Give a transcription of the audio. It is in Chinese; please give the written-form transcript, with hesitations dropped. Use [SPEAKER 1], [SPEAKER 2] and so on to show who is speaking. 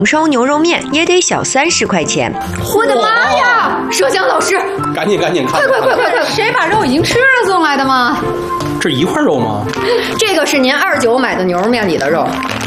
[SPEAKER 1] 烧牛肉面也得小30块钱。
[SPEAKER 2] 我的妈呀！麝香老师，
[SPEAKER 3] 赶紧看！
[SPEAKER 2] 快！
[SPEAKER 4] 谁把肉已经吃了送来的吗？
[SPEAKER 3] 这一块肉吗？
[SPEAKER 2] 这个是您29买的牛肉面里的肉。